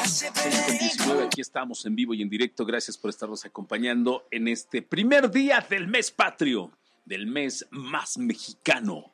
6:19, aquí estamos en vivo y en directo. Gracias por estarnos acompañando en este primer día del mes patrio, del mes más mexicano.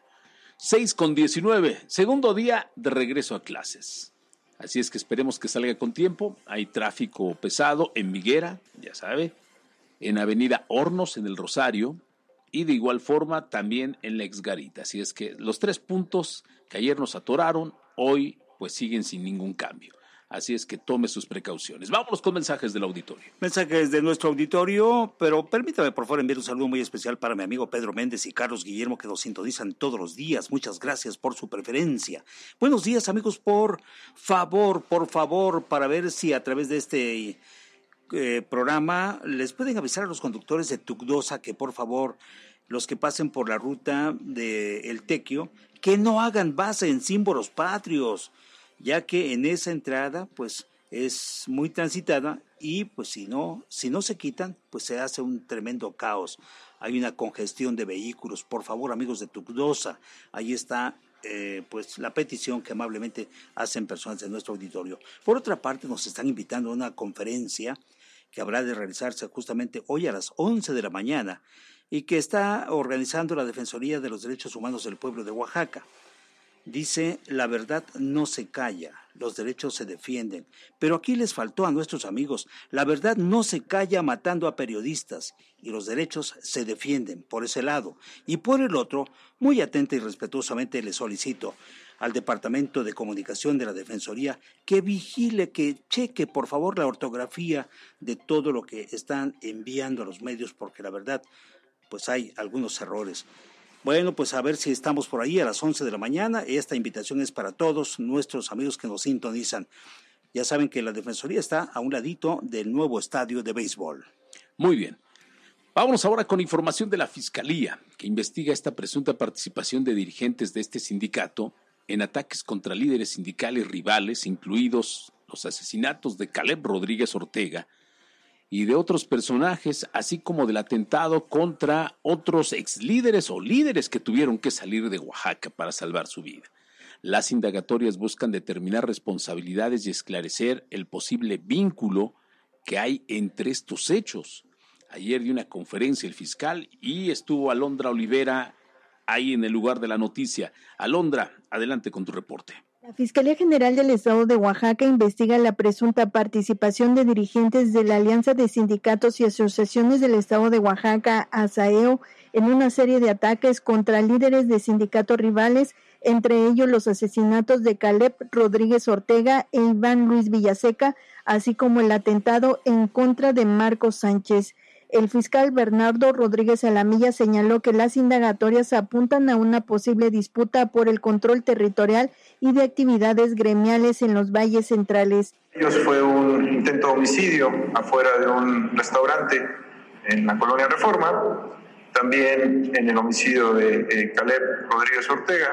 6:19, segundo día de regreso a clases. Así es que esperemos que salga con tiempo. Hay tráfico pesado en Viguera, ya sabe, en Avenida Hornos, en el Rosario, y de igual forma también en la Exgarita. Así es que los 3 puntos que ayer nos atoraron, hoy pues siguen sin ningún cambio. Así es que tome sus precauciones. Vámonos con mensajes del auditorio. Mensajes de nuestro auditorio, pero permítame por favor enviar un saludo muy especial para mi amigo Pedro Méndez y Carlos Guillermo, que nos sintonizan todos los días. Muchas gracias por su preferencia. Buenos días, amigos, por favor, para ver si a través de este programa les pueden avisar a los conductores de Tugdosa que por favor, los que pasen por la ruta de El Tequio, que no hagan base en símbolos patrios, ya que en esa entrada pues es muy transitada y pues si no se quitan, pues se hace un tremendo caos. Hay una congestión de vehículos. Por favor, amigos de Tugdosa, ahí está pues la petición que amablemente hacen personas de nuestro auditorio. Por otra parte, nos están invitando a una conferencia que habrá de realizarse justamente hoy a las 11 de la mañana y que está organizando la Defensoría de los Derechos Humanos del Pueblo de Oaxaca. Dice, la verdad no se calla, los derechos se defienden. Pero aquí les faltó a nuestros amigos, la verdad no se calla matando a periodistas y los derechos se defienden por ese lado. Y por el otro, muy atenta y respetuosamente le solicito al Departamento de Comunicación de la Defensoría que vigile, que cheque por favor la ortografía de todo lo que están enviando a los medios, porque la verdad, pues hay algunos errores. Bueno, pues a ver si estamos por ahí a las 11 de la mañana. Esta invitación es para todos nuestros amigos que nos sintonizan. Ya saben que la Defensoría está a un ladito del nuevo estadio de béisbol. Muy bien. Vámonos ahora con información de la Fiscalía, que investiga esta presunta participación de dirigentes de este sindicato en ataques contra líderes sindicales rivales, incluidos los asesinatos de Caleb Rodríguez Ortega y de otros personajes, así como del atentado contra otros exlíderes o líderes que tuvieron que salir de Oaxaca para salvar su vida. Las indagatorias buscan determinar responsabilidades y esclarecer el posible vínculo que hay entre estos hechos. Ayer dio una conferencia el fiscal y estuvo Alondra Olivera ahí en el lugar de la noticia. Alondra, adelante con tu reporte. La Fiscalía General del Estado de Oaxaca investiga la presunta participación de dirigentes de la Alianza de Sindicatos y Asociaciones del Estado de Oaxaca, ASAEO, en una serie de ataques contra líderes de sindicatos rivales, entre ellos los asesinatos de Caleb Rodríguez Ortega e Iván Luis Villaseca, así como el atentado en contra de Marcos Sánchez. El fiscal Bernardo Rodríguez Alamilla señaló que las indagatorias apuntan a una posible disputa por el control territorial y de actividades gremiales en los valles centrales. Fue un intento de homicidio afuera de un restaurante en la colonia Reforma, también en el homicidio de Caleb Rodríguez Ortega,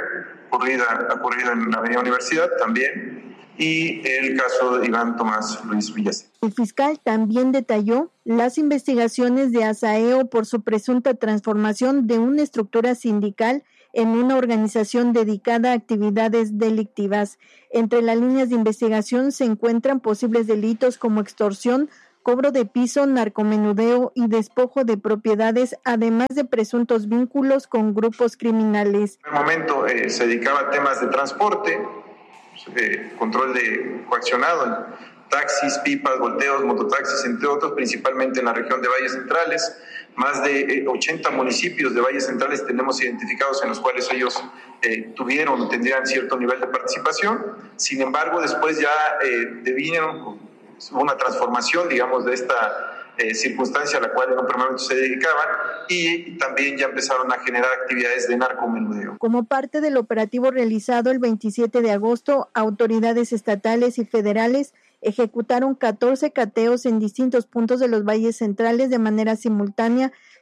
ocurrido en la Avenida Universidad también, y el caso de Iván Tomás Luis Villaseca. El fiscal también detalló las investigaciones de ASAEO por su presunta transformación de una estructura sindical en una organización dedicada a actividades delictivas. Entre las líneas de investigación se encuentran posibles delitos como extorsión, cobro de piso, narcomenudeo y despojo de propiedades, además de presuntos vínculos con grupos criminales. En el momento se dedicaba a temas de transporte, control de coaccionado, taxis, pipas, volteos, mototaxis, entre otros, principalmente en la región de Valles Centrales. Más de 80 municipios de Valles Centrales tenemos identificados en los cuales ellos tuvieron o tendrían cierto nivel de participación. Sin embargo, después ya hubo una transformación, digamos, de esta circunstancia a la cual en un primer momento se dedicaban, y también ya empezaron a generar actividades de narcomenudeo. Como parte del operativo realizado el 27 de agosto, autoridades estatales y federales ejecutaron 14 cateos en distintos puntos de los valles centrales de manera simultánea,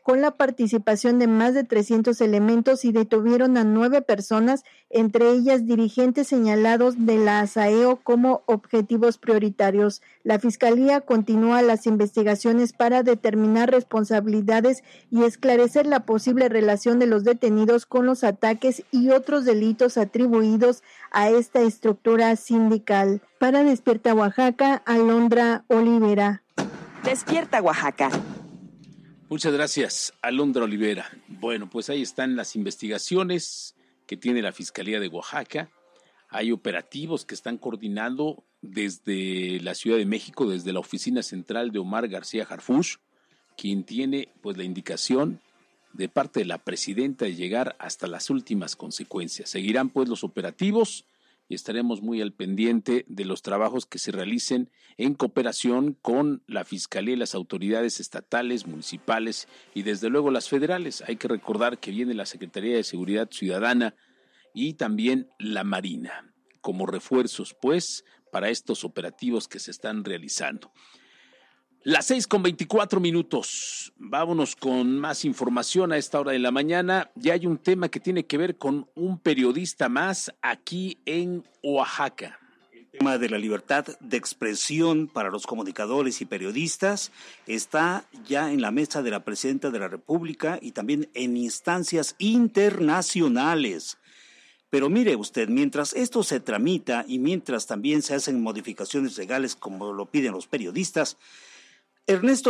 con la participación de más de 300 elementos y detuvieron a 9 personas, entre ellas dirigentes señalados de la ASAEO como objetivos prioritarios. La Fiscalía continúa las investigaciones para determinar responsabilidades y esclarecer la posible relación de los detenidos con los ataques y otros delitos atribuidos a esta estructura sindical. Para Despierta Oaxaca, Alondra Olivera. Despierta Oaxaca. Muchas gracias, Alondra Olivera. Bueno, pues ahí están las investigaciones que tiene la Fiscalía de Oaxaca. Hay operativos que están coordinando desde la Ciudad de México, desde la oficina central de Omar García Harfuch, quien tiene pues la indicación de parte de la presidenta de llegar hasta las últimas consecuencias. Seguirán pues los operativos y estaremos muy al pendiente de los trabajos que se realicen en cooperación con la Fiscalía y las autoridades estatales, municipales y desde luego las federales. Hay que recordar que viene la Secretaría de Seguridad Ciudadana y también la Marina como refuerzos pues para estos operativos que se están realizando. Las 6:24. Vámonos con más información a esta hora de la mañana. Ya hay un tema que tiene que ver con un periodista más aquí en Oaxaca. El tema de la libertad de expresión para los comunicadores y periodistas está ya en la mesa de la Presidenta de la República y también en instancias internacionales. Pero mire usted, mientras esto se tramita y mientras también se hacen modificaciones legales como lo piden los periodistas, Ernesto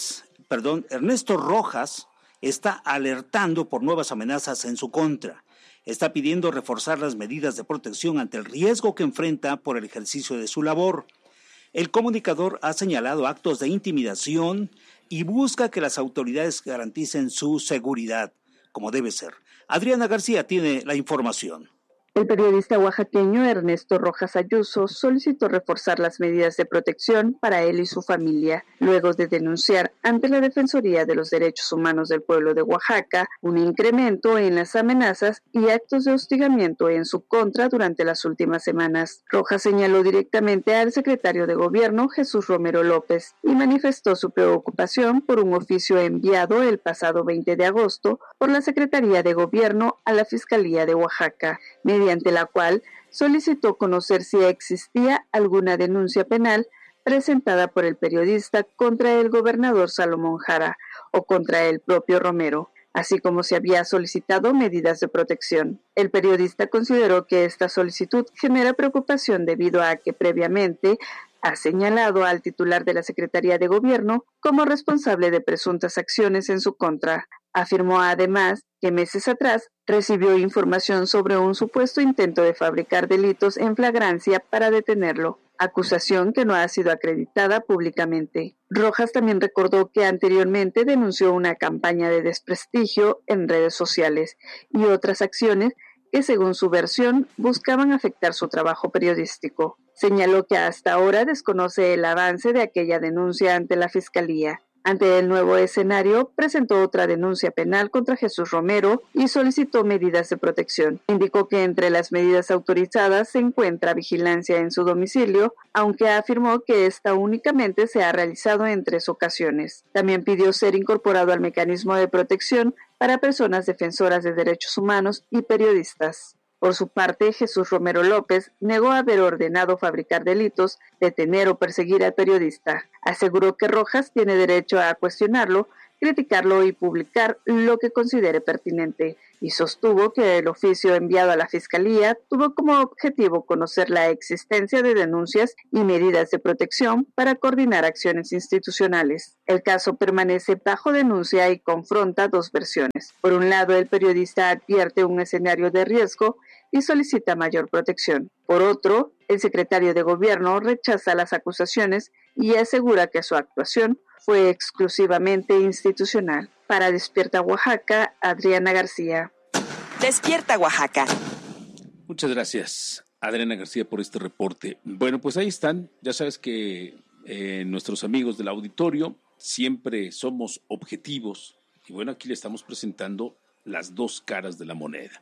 Rojas está alertando por nuevas amenazas en su contra. Está pidiendo reforzar las medidas de protección ante el riesgo que enfrenta por el ejercicio de su labor. El comunicador ha señalado actos de intimidación y busca que las autoridades garanticen su seguridad, como debe ser. Adriana García tiene la información. El periodista oaxaqueño Ernesto Rojas Ayuso solicitó reforzar las medidas de protección para él y su familia, luego de denunciar ante la Defensoría de los Derechos Humanos del Pueblo de Oaxaca un incremento en las amenazas y actos de hostigamiento en su contra durante las últimas semanas. Rojas señaló directamente al secretario de Gobierno, Jesús Romero López, y manifestó su preocupación por un oficio enviado el pasado 20 de agosto por la Secretaría de Gobierno a la Fiscalía de Oaxaca, mediante la cual solicitó conocer si existía alguna denuncia penal presentada por el periodista contra el gobernador Salomón Jara o contra el propio Romero, así como si había solicitado medidas de protección. El periodista consideró que esta solicitud genera preocupación debido a que previamente ha señalado al titular de la Secretaría de Gobierno como responsable de presuntas acciones en su contra. Afirmó además que meses atrás recibió información sobre un supuesto intento de fabricar delitos en flagrancia para detenerlo, acusación que no ha sido acreditada públicamente. Rojas también recordó que anteriormente denunció una campaña de desprestigio en redes sociales y otras acciones que, según su versión, buscaban afectar su trabajo periodístico. Señaló que hasta ahora desconoce el avance de aquella denuncia ante la Fiscalía. Ante el nuevo escenario, presentó otra denuncia penal contra Jesús Romero y solicitó medidas de protección. Indicó que entre las medidas autorizadas se encuentra vigilancia en su domicilio, aunque afirmó que esta únicamente se ha realizado en 3 ocasiones. También pidió ser incorporado al mecanismo de protección para personas defensoras de derechos humanos y periodistas. Por su parte, Jesús Romero López negó haber ordenado fabricar delitos, detener o perseguir al periodista. Aseguró que Rojas tiene derecho a cuestionarlo, criticarlo y publicar lo que considere pertinente, y sostuvo que el oficio enviado a la Fiscalía tuvo como objetivo conocer la existencia de denuncias y medidas de protección para coordinar acciones institucionales. El caso permanece bajo denuncia y confronta 2 versiones. Por un lado, el periodista advierte un escenario de riesgo y solicita mayor protección. Por otro, el secretario de Gobierno rechaza las acusaciones y asegura que su actuación fue exclusivamente institucional. Para Despierta Oaxaca, Adriana García. Despierta Oaxaca. Muchas gracias, Adriana García, por este reporte. Bueno, pues ahí están. Ya sabes que nuestros amigos del auditorio siempre somos objetivos. Y bueno, aquí le estamos presentando las 2 caras de la moneda.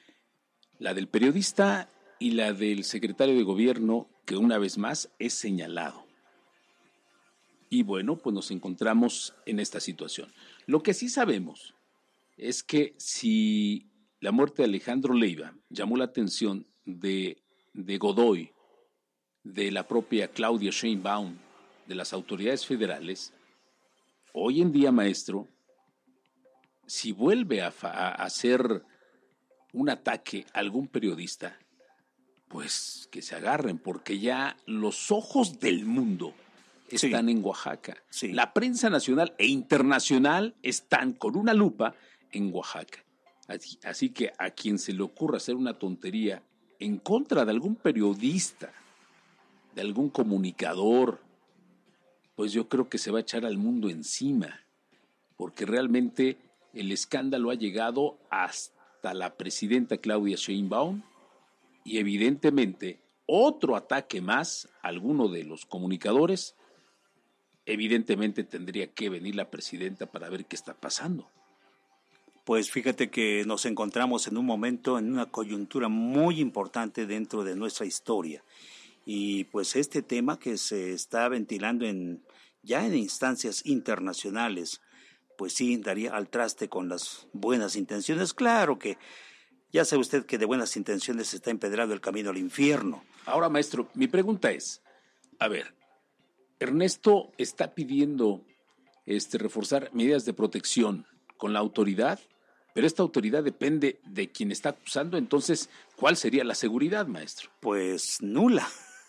La del periodista y la del secretario de Gobierno, que una vez más es señalado. Y bueno, pues nos encontramos en esta situación. Lo que sí sabemos es que si la muerte de Alejandro Leiva llamó la atención de Godoy, de la propia Claudia Sheinbaum, de las autoridades federales, hoy en día, maestro, si vuelve a hacer un ataque a algún periodista, pues que se agarren, porque ya los ojos del mundo están en Oaxaca. Sí. La prensa nacional e internacional están con una lupa en Oaxaca. Así que a quien se le ocurra hacer una tontería en contra de algún periodista, de algún comunicador, pues yo creo que se va a echar al mundo encima, porque realmente el escándalo ha llegado hasta la presidenta Claudia Sheinbaum y evidentemente otro ataque más a alguno de los comunicadores. Evidentemente tendría que venir la presidenta para ver qué está pasando. Pues fíjate que nos encontramos en un momento, en una coyuntura muy importante dentro de nuestra historia. Y pues este tema que se está ventilando ya en instancias internacionales, pues sí daría al traste con las buenas intenciones. Claro que ya sabe usted que de buenas intenciones está empedrado el camino al infierno. Ahora, maestro, mi pregunta es, a ver, Ernesto está pidiendo reforzar medidas de protección con la autoridad, pero esta autoridad depende de quien está acusando. Entonces, ¿cuál sería la seguridad, maestro? Pues nula.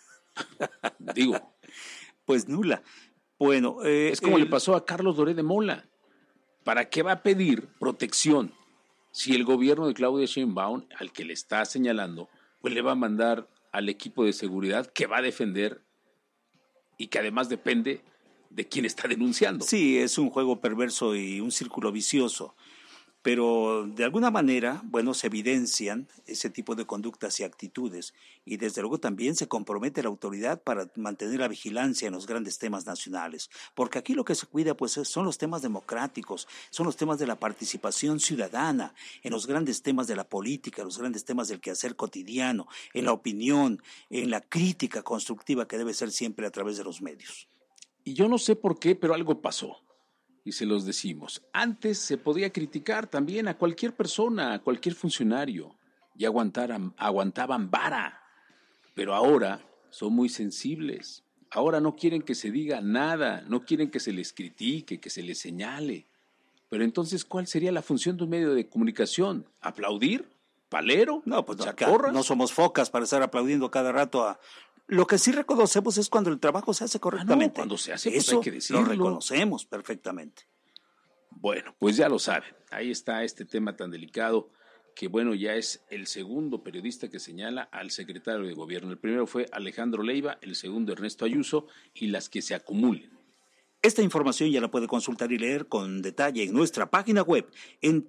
Digo. Pues nula. Bueno, es como le pasó a Carlos Doré de Mola. ¿Para qué va a pedir protección si el gobierno de Claudia Sheinbaum, al que le está señalando, pues le va a mandar al equipo de seguridad que va a defender y que además depende de quién está denunciando? Sí, es un juego perverso y un círculo vicioso. Pero de alguna manera, bueno, se evidencian ese tipo de conductas y actitudes y desde luego también se compromete la autoridad para mantener la vigilancia en los grandes temas nacionales, porque aquí lo que se cuida pues son los temas democráticos, son los temas de la participación ciudadana, en los grandes temas de la política, los grandes temas del quehacer cotidiano, en la opinión, en la crítica constructiva que debe ser siempre a través de los medios. Y yo no sé por qué, pero algo pasó. Y se los decimos. Antes se podía criticar también a cualquier persona, a cualquier funcionario, y aguantaban vara. Pero ahora son muy sensibles. Ahora no quieren que se diga nada, no quieren que se les critique, que se les señale. Pero entonces, ¿cuál sería la función de un medio de comunicación? ¿Aplaudir? ¿Palero? No, pues acá no somos focas para estar aplaudiendo cada rato a... Lo que sí reconocemos es cuando el trabajo se hace correctamente. No, cuando se hace, pues eso hay que decirlo. Lo reconocemos perfectamente. Bueno, pues ya lo saben. Ahí está este tema tan delicado que, bueno, ya es el segundo periodista que señala al secretario de gobierno. El primero fue Alejandro Leiva, el segundo Ernesto Ayuso, y las que se acumulen. Esta información ya la puede consultar y leer con detalle en nuestra página web en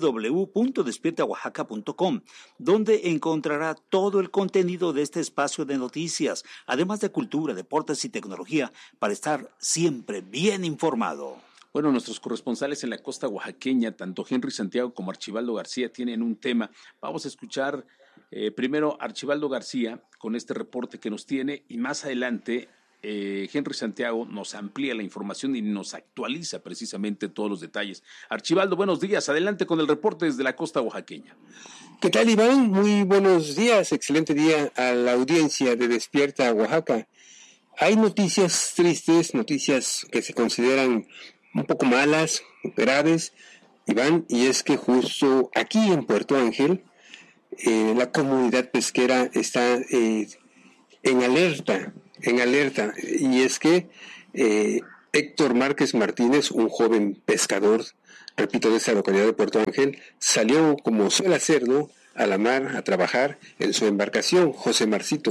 www.despiertaoaxaca.com, donde encontrará todo el contenido de este espacio de noticias, además de cultura, deportes y tecnología, para estar siempre bien informado. Bueno, nuestros corresponsales en la costa oaxaqueña, tanto Henry Santiago como Archibaldo García, tienen un tema. Vamos a escuchar primero a Archibaldo García con este reporte que nos tiene y más adelante Henry Santiago nos amplía la información y nos actualiza precisamente todos los detalles. Archibaldo, buenos días, adelante con el reporte desde la costa oaxaqueña. ¿Qué tal, Iván? Muy buenos días, excelente día a la audiencia de Despierta Oaxaca. Hay noticias tristes, noticias que se consideran un poco malas, graves, Iván, y es que justo aquí en Puerto Ángel, la comunidad pesquera está en alerta, y es que Héctor Márquez Martínez, un joven pescador, repito, de esa localidad de Puerto Ángel, salió, como suele hacerlo, a la mar a trabajar en su embarcación, Josmarcito,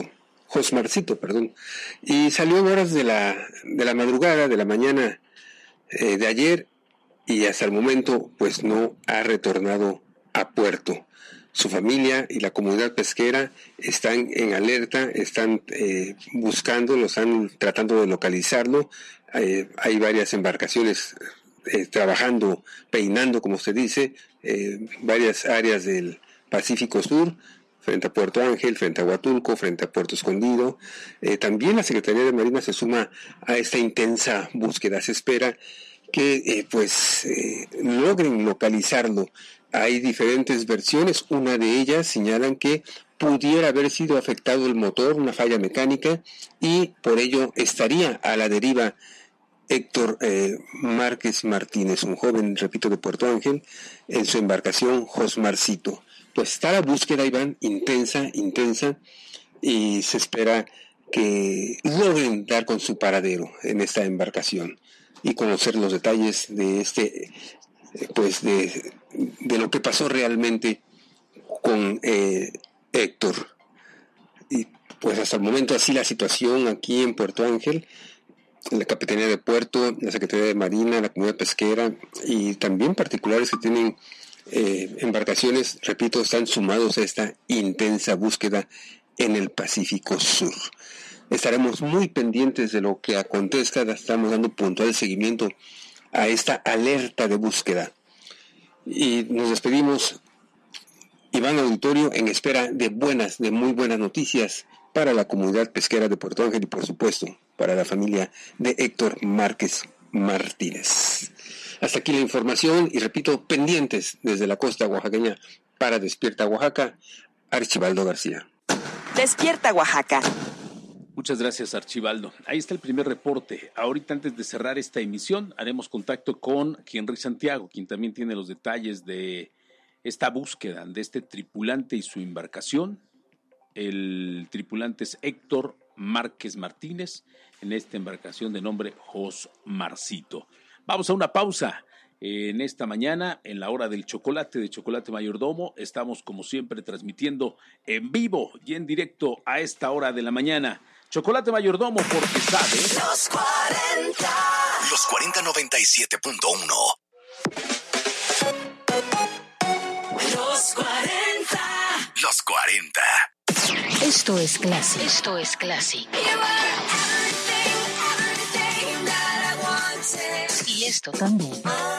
y salió en horas de la madrugada, de la mañana de ayer, y hasta el momento pues no ha retornado a puerto. Su familia y la comunidad pesquera están en alerta, están buscándolo, están tratando de localizarlo. Hay varias embarcaciones trabajando, peinando, como usted dice, varias áreas del Pacífico Sur, frente a Puerto Ángel, frente a Huatulco, frente a Puerto Escondido. También la Secretaría de Marina se suma a esta intensa búsqueda. Se espera que logren localizarlo. Hay diferentes versiones. Una de ellas señalan que pudiera haber sido afectado el motor, una falla mecánica, y por ello estaría a la deriva Héctor Márquez Martínez, un joven, repito, de Puerto Ángel, en su embarcación Josmarcito. Pues está la búsqueda, Iván, intensa, y se espera que logren dar con su paradero en esta embarcación y conocer los detalles de de lo que pasó realmente con Héctor. Y pues hasta el momento así la situación aquí en Puerto Ángel. La Capitanía de Puerto, la Secretaría de Marina, la Comunidad Pesquera y también particulares que tienen embarcaciones, repito, están sumados a esta intensa búsqueda en el Pacífico Sur. Estaremos muy pendientes de lo que acontezca, estamos dando puntual seguimiento a esta alerta de búsqueda. Y nos despedimos, Iván Auditorio, en espera de muy buenas noticias para la comunidad pesquera de Puerto Ángel y, por supuesto, para la familia de Héctor Márquez Martínez. Hasta aquí la información y, repito, pendientes desde la costa oaxaqueña para Despierta Oaxaca, Archibaldo García. Despierta Oaxaca. Muchas gracias, Archibaldo. Ahí está el primer reporte. Ahorita, antes de cerrar esta emisión, haremos contacto con Henry Santiago, quien también tiene los detalles de esta búsqueda de este tripulante y su embarcación. El tripulante es Héctor Márquez Martínez, en esta embarcación de nombre Josmarcito. Vamos a una pausa. En esta mañana, en la hora del chocolate de Chocolate Mayordomo, estamos como siempre transmitiendo en vivo y en directo a esta hora de la mañana. Chocolate Mayordomo, porque sabe. Los 40. Los 4097.1. Los 40. Los 40. Esto es Classic. Esto es Classic. Y esto también.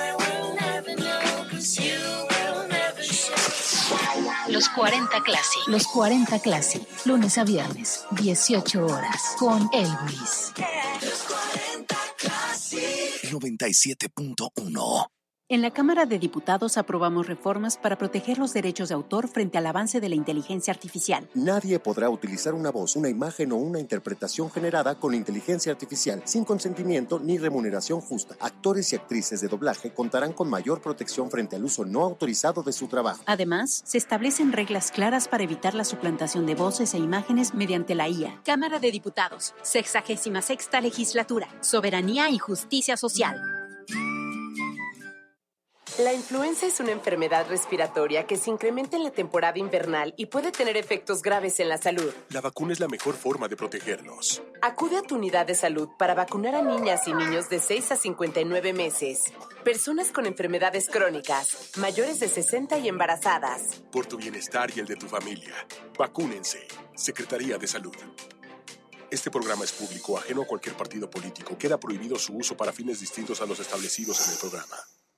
Los 40 Classic. Los 40 Classic. Lunes a viernes, 18 horas. Con Elvis. Los 40 Classic. 97.1. En la Cámara de Diputados aprobamos reformas para proteger los derechos de autor frente al avance de la inteligencia artificial. Nadie podrá utilizar una voz, una imagen o una interpretación generada con inteligencia artificial sin consentimiento ni remuneración justa. Actores y actrices de doblaje contarán con mayor protección frente al uso no autorizado de su trabajo. Además, se establecen reglas claras para evitar la suplantación de voces e imágenes mediante la IA. Cámara de Diputados, 66ª Legislatura, Soberanía y Justicia Social. La influenza es una enfermedad respiratoria que se incrementa en la temporada invernal y puede tener efectos graves en la salud. La vacuna es la mejor forma de protegernos. Acude a tu unidad de salud para vacunar a niñas y niños de 6 a 59 meses, personas con enfermedades crónicas, mayores de 60 y embarazadas. Por tu bienestar y el de tu familia, vacúnense. Secretaría de Salud. Este programa es público, ajeno a cualquier partido político. Queda prohibido su uso para fines distintos a los establecidos en el programa.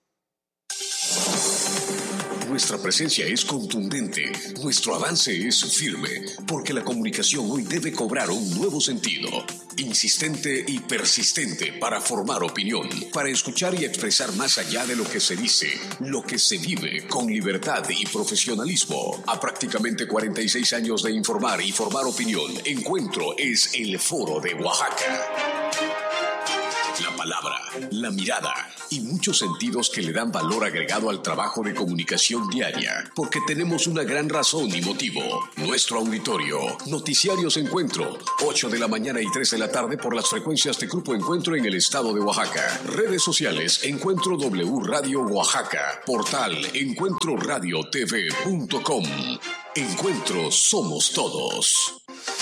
Nuestra presencia es contundente, nuestro avance es firme, porque la comunicación hoy debe cobrar un nuevo sentido, insistente y persistente para formar opinión, para escuchar y expresar más allá de lo que se dice, lo que se vive con libertad y profesionalismo. A prácticamente 46 años de informar y formar opinión, Encuentro es el Foro de Oaxaca. La palabra, la mirada y muchos sentidos que le dan valor agregado al trabajo de comunicación diaria, porque tenemos una gran razón y motivo. Nuestro auditorio, Noticiarios Encuentro, 8 de la mañana y 3 de la tarde por las frecuencias de Grupo Encuentro en el estado de Oaxaca. Redes sociales, Encuentro W Radio Oaxaca. Portal, encuentroradiotv.com. Encuentro somos todos.